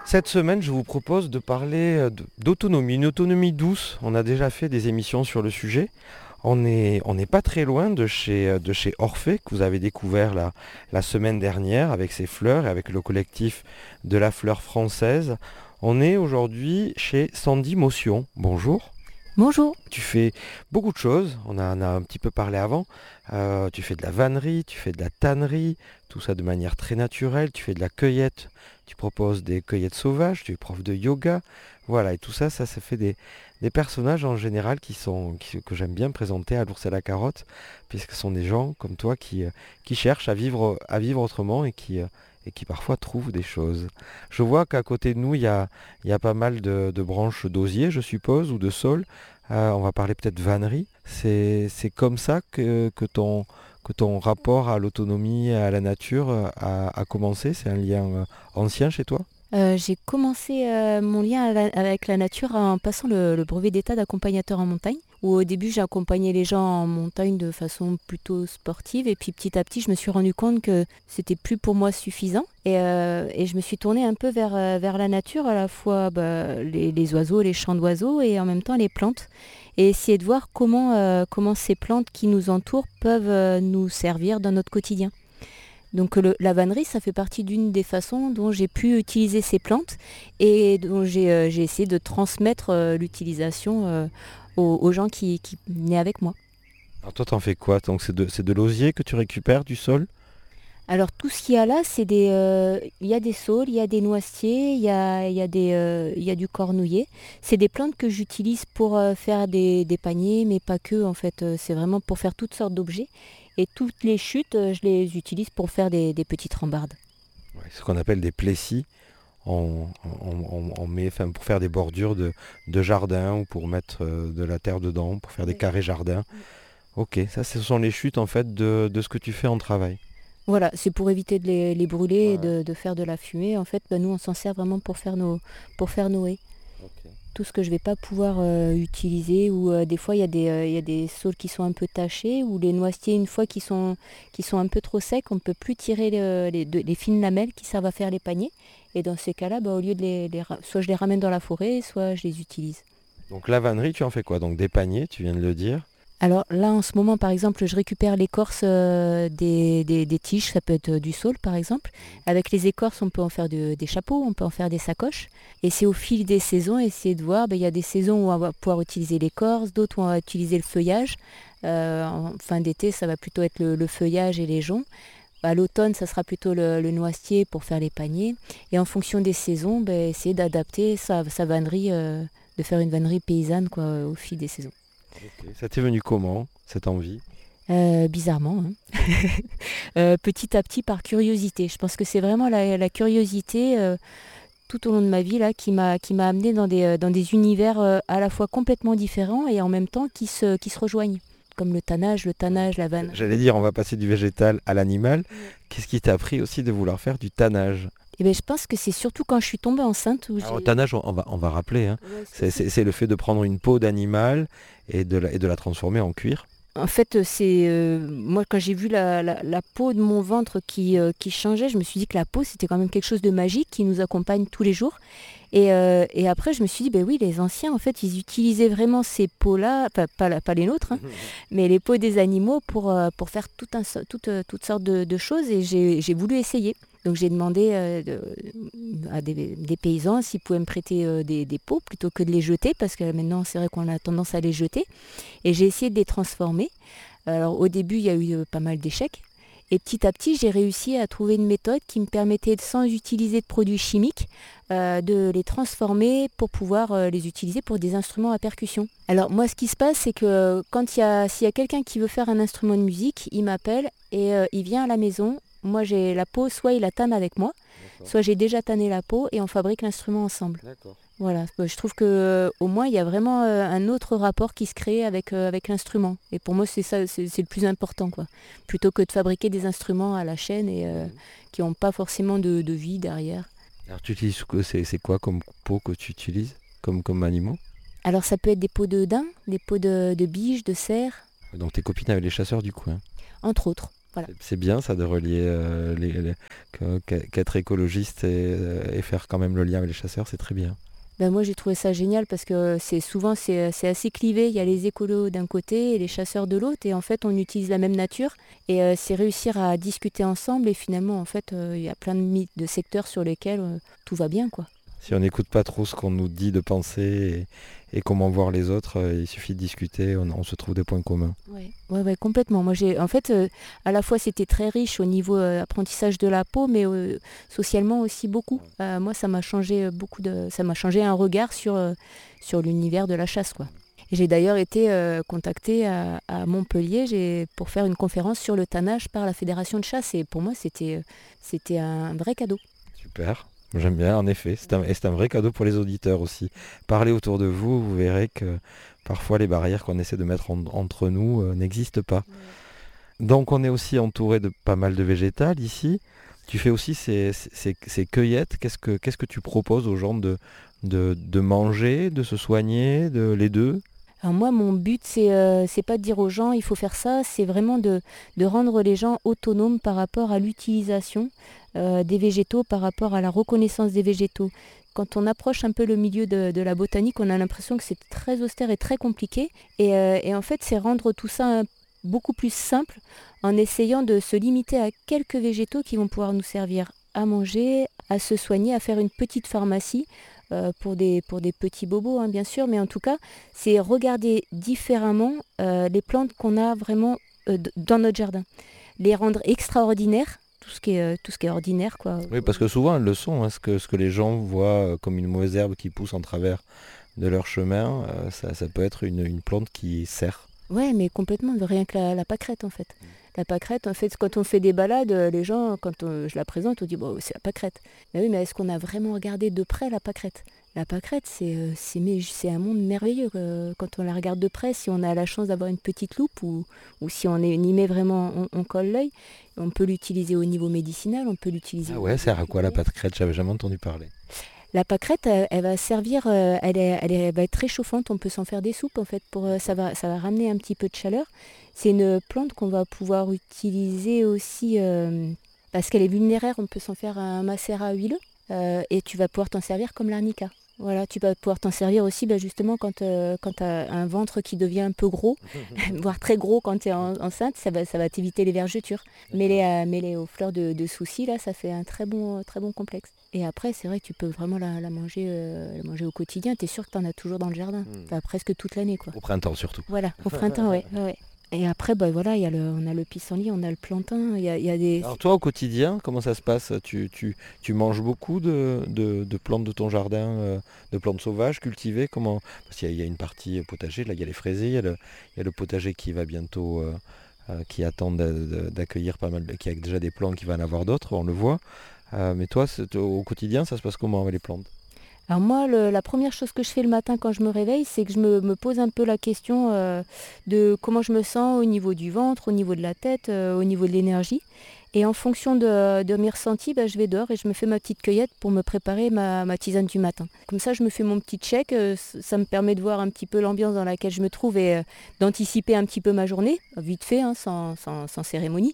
Cette semaine, je vous propose de parler d'autonomie, une autonomie douce. On a déjà fait des émissions sur le sujet. On n'est pas très loin de chez Orphée, que vous avez découvert la semaine dernière avec ses fleurs et avec le collectif de la fleur française. On est aujourd'hui chez Sandy Motion. Bonjour. Bonjour. Tu fais beaucoup de choses, on en a un petit peu parlé avant. Tu fais de la vannerie, tu fais de la tannerie, tout ça de manière très naturelle. Tu fais de la cueillette, tu proposes des cueillettes sauvages, tu es prof de yoga. Voilà, et tout ça, ça fait des personnages en général que j'aime bien présenter à l'ours et la carotte, puisque ce sont des gens comme toi qui cherchent à vivre autrement et qui parfois trouvent des choses. Je vois qu'à côté de nous, il y a pas mal de branches d'osier, je suppose, ou de saules. On va parler peut-être vannerie. C'est comme ça que ton rapport à l'autonomie et à la nature a commencé. C'est un lien ancien chez toi? J'ai commencé mon lien avec la nature en passant le brevet d'état d'accompagnateur en montagne, où au début j'ai accompagné les gens en montagne de façon plutôt sportive, et puis petit à petit je me suis rendu compte que c'était plus pour moi suffisant, et je me suis tournée un peu vers la nature, à la fois les oiseaux, les chants d'oiseaux, et en même temps les plantes, et essayer de voir comment ces plantes qui nous entourent peuvent nous servir dans notre quotidien. Donc la vannerie, ça fait partie d'une des façons dont j'ai pu utiliser ces plantes et dont j'ai essayé de transmettre l'utilisation aux gens qui venaient avec moi. Alors toi, t'en fais quoi? Donc c'est de l'osier que tu récupères du sol? Alors tout ce qu'il y a là, il y a des saules, il y a des noisetiers, il y a du cornouiller. C'est des plantes que j'utilise pour faire des paniers, mais pas que en fait. C'est vraiment pour faire toutes sortes d'objets. Et toutes les chutes, je les utilise pour faire des petites rambardes. Ouais, ce qu'on appelle des plessis. On met, enfin, pour faire des bordures de jardin ou pour mettre de la terre dedans, pour faire des Oui. carrés jardins. Ok, ça ce sont les chutes en fait de ce que tu fais en travail. Voilà, c'est pour éviter de les brûler et Ouais, de faire de la fumée. En fait, nous, on s'en sert vraiment pour faire nos haies. ok. Tout ce que je ne vais pas pouvoir utiliser, ou des fois, il y a des saules qui sont un peu tachés, ou les noisetiers, une fois qui sont un peu trop secs, on ne peut plus tirer les fines lamelles qui servent à faire les paniers. Et dans ces cas-là, au lieu de soit je les ramène dans la forêt, soit je les utilise. Donc la vannerie, tu en fais quoi? Donc des paniers, tu viens de le dire. Alors là, en ce moment, par exemple, je récupère l'écorce des tiges, ça peut être du saule, par exemple. Avec les écorces, on peut en faire des chapeaux, on peut en faire des sacoches. Et c'est au fil des saisons, essayer de voir, il y a des saisons où on va pouvoir utiliser l'écorce, d'autres où on va utiliser le feuillage. En fin d'été, ça va plutôt être le feuillage et les joncs. À l'automne, ça sera plutôt le noisetier pour faire les paniers. Et en fonction des saisons, essayer d'adapter sa vannerie, de faire une vannerie paysanne quoi, au fil des saisons. Ok. Ça t'est venu comment, cette envie? Bizarrement, hein. Petit à petit par curiosité. Je pense que c'est vraiment la curiosité tout au long de ma vie là, qui m'a amené dans des univers à la fois complètement différents et en même temps qui se rejoignent. Comme le Ouais. tannage, la vanne. J'allais dire, on va passer du végétal à l'animal. Ouais. Qu'est-ce qui t'a appris aussi de vouloir faire du tannage? Et ben, je pense que c'est surtout quand je suis tombée enceinte où Alors, au j'ai... tannage, on va rappeler, hein. Ouais, C'est le fait de prendre une peau d'animal et de la transformer en cuir. En fait, moi quand j'ai vu la peau de mon ventre qui changeait, je me suis dit que la peau c'était quand même quelque chose de magique qui nous accompagne tous les jours. Et après, je me suis dit, ben oui, les anciens, en fait, ils utilisaient vraiment ces peaux-là, enfin, pas les nôtres, hein, mais les peaux des animaux pour faire toutes sortes de choses. Et j'ai voulu essayer. Donc j'ai demandé à des paysans s'ils pouvaient me prêter des peaux plutôt que de les jeter, parce que maintenant, c'est vrai qu'on a tendance à les jeter. Et j'ai essayé de les transformer. Alors au début, il y a eu pas mal d'échecs. Et petit à petit, j'ai réussi à trouver une méthode qui me permettait, sans utiliser de produits chimiques, de les transformer pour pouvoir les utiliser pour des instruments à percussion. Alors moi, ce qui se passe, c'est que s'il y a quelqu'un qui veut faire un instrument de musique, il m'appelle et il vient à la maison. Moi, j'ai la peau, soit il la tanne avec moi, D'accord, soit j'ai déjà tanné la peau et on fabrique l'instrument ensemble. d'accord. Voilà, je trouve que au moins il y a vraiment un autre rapport qui se crée avec l'instrument. Et pour moi, c'est ça, c'est le plus important, quoi. Plutôt que de fabriquer des instruments à la chaîne et Mhm. qui n'ont pas forcément de vie derrière. Alors, tu utilises c'est quoi comme peau que tu utilises comme aliment? Alors ça peut être des peaux de daim, des peaux de biche, de cerf, Donc, tes copines avec les chasseurs du coin. entre autres. Voilà. C'est bien ça de relier qu'être écologiste et faire quand même le lien avec les chasseurs, c'est très bien. Ben moi j'ai trouvé ça génial parce que c'est assez clivé. Il y a les écolos d'un côté et les chasseurs de l'autre et en fait on utilise la même nature et c'est réussir à discuter ensemble et finalement en fait il y a plein de secteurs sur lesquels tout va bien quoi. Si on n'écoute pas trop ce qu'on nous dit de penser et comment voir les autres, il suffit de discuter, on se trouve des points communs. Ouais, ouais, ouais, complètement. Moi, en fait, à la fois, c'était très riche au niveau apprentissage de la peau, mais socialement aussi beaucoup. Moi, ça m'a changé ça m'a changé un regard sur l'univers de la chasse, quoi. Et j'ai d'ailleurs été contactée à Montpellier pour faire une conférence sur le tannage par la Fédération de chasse. Et pour moi, c'était un vrai cadeau. Super, j'aime bien en effet, c'est un vrai cadeau pour les auditeurs aussi. Parlez autour de vous, vous verrez que parfois les barrières qu'on essaie de mettre entre nous n'existent pas. Donc on est aussi entouré de pas mal de végétal ici. Tu fais aussi ces cueillettes. Qu'est-ce que tu proposes aux gens de manger, de se soigner, les deux? Alors moi, mon but, c'est pas de dire aux gens il faut faire ça, c'est vraiment de rendre les gens autonomes par rapport à l'utilisation des végétaux, par rapport à la reconnaissance des végétaux. Quand on approche un peu le milieu de la botanique, on a l'impression que c'est très austère et très compliqué. Et en fait, c'est rendre tout ça beaucoup plus simple en essayant de se limiter à quelques végétaux qui vont pouvoir nous servir à manger, à se soigner, à faire une petite pharmacie pour des petits bobos, hein, bien sûr, mais en tout cas, c'est regarder différemment les plantes qu'on a vraiment dans notre jardin. Les rendre extraordinaires, tout ce qui est ordinaire, quoi. Oui, parce que souvent elles le sont, hein, ce que les gens voient comme une mauvaise herbe qui pousse en travers de leur chemin, ça peut être une plante qui sert. Ouais, mais complètement, rien que la pâquerette, en fait. La pâquerette, en fait, quand on fait des balades, les gens, je la présente, on dit, bon, c'est la pâquerette. Mais oui, mais est-ce qu'on a vraiment regardé de près la pâquerette? La pâquerette, c'est un monde merveilleux. Quand on la regarde de près, si on a la chance d'avoir une petite loupe ou si on y met vraiment, on colle l'œil, on peut l'utiliser au niveau médicinal, on peut l'utiliser Ah au ouais, niveau sert à quoi la culinaire. pâte crête? J'avais jamais entendu parler. La pâquerette, elle va servir, elle va être réchauffante, on peut s'en faire des soupes en fait, ça va ramener un petit peu de chaleur. C'est une plante qu'on va pouvoir utiliser aussi parce qu'elle est vulnéraire, on peut s'en faire un macérat huileux et tu vas pouvoir t'en servir comme l'arnica. Voilà, tu vas pouvoir t'en servir aussi justement quand tu as un ventre qui devient un peu gros, voire très gros quand tu es enceinte, ça va t'éviter les vergetures. Mêlée aux fleurs de souci, là, ça fait un très bon complexe. Et après, c'est vrai que tu peux vraiment la manger au quotidien. Tu es sûr que tu en as toujours dans le jardin, enfin, presque toute l'année, quoi. Au printemps surtout. Voilà, au printemps, ouais, ouais, ouais. Et après, voilà, on a le pissenlit, on a le plantain, il y a des... Alors toi au quotidien, comment ça se passe? Tu manges beaucoup de plantes de ton jardin, de plantes sauvages cultivées, comment? Parce qu'il y a une partie potager, là il y a les fraisiers, il y a le potager qui va bientôt, qui attend d'accueillir pas mal, qui a déjà des plants, qui va en avoir d'autres, on le voit. Mais toi, au quotidien, ça se passe comment avec les plantes? Alors moi, la première chose que je fais le matin quand je me réveille, c'est que je me pose un peu la question de comment je me sens au niveau du ventre, au niveau de la tête, au niveau de l'énergie. Et en fonction de mes ressentis, je vais dehors et je me fais ma petite cueillette pour me préparer ma tisane du matin. Comme ça, je me fais mon petit check. Ça me permet de voir un petit peu l'ambiance dans laquelle je me trouve et d'anticiper un petit peu ma journée, vite fait, hein, sans cérémonie.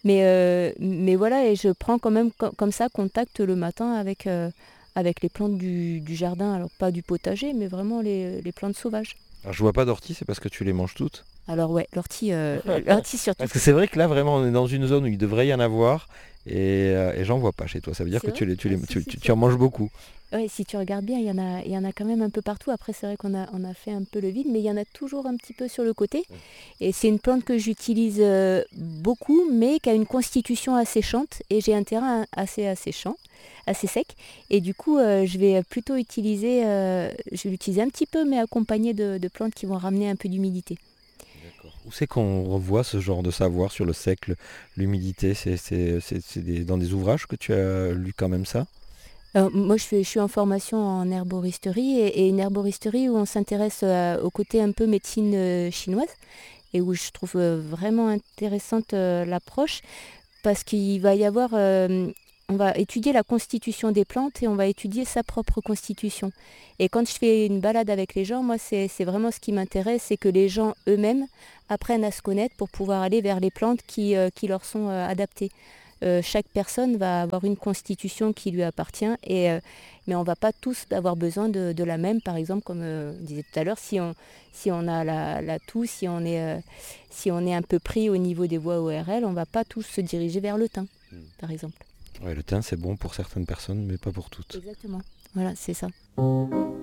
Mais voilà, et je prends quand même comme ça contact le matin avec les plantes du jardin, alors pas du potager, mais vraiment les plantes sauvages. Alors je vois pas d'ortie, c'est parce que tu les manges toutes. Alors ouais, l'ortie surtout. Parce que c'est vrai que là vraiment on est dans une zone où il devrait y en avoir et j'en vois pas chez toi. Ça veut dire C'est que vrai tu en manges beaucoup. Ouais, si tu regardes bien, il y en a quand même un peu partout. Après, c'est vrai on a fait un peu le vide, mais il y en a toujours un petit peu sur le côté. Et c'est une plante que j'utilise beaucoup, mais qui a une constitution asséchante. Et j'ai un terrain assez asséchant, assez sec. Et du coup, je vais plutôt je vais l'utiliser un petit peu, mais accompagné de plantes qui vont ramener un peu d'humidité. Où c'est qu'on revoit ce genre de savoir sur le sec, l'humidité? Dans des ouvrages que tu as lu quand même ça? Moi, je suis en formation en herboristerie et une herboristerie où on s'intéresse au côté un peu médecine chinoise et où je trouve vraiment intéressante l'approche parce qu'il va y avoir on va étudier la constitution des plantes et on va étudier sa propre constitution. Et quand je fais une balade avec les gens, moi, c'est vraiment ce qui m'intéresse, c'est que les gens eux-mêmes apprennent à se connaître pour pouvoir aller vers les plantes qui leur sont adaptées. Chaque personne va avoir une constitution qui lui appartient, mais on ne va pas tous avoir besoin de la même. Par exemple, comme je disais tout à l'heure, si on a la toux, si on est un peu pris au niveau des voies ORL, on ne va pas tous se diriger vers le thym, par exemple. Ouais, le thym, c'est bon pour certaines personnes, mais pas pour toutes. Exactement. Voilà, c'est ça.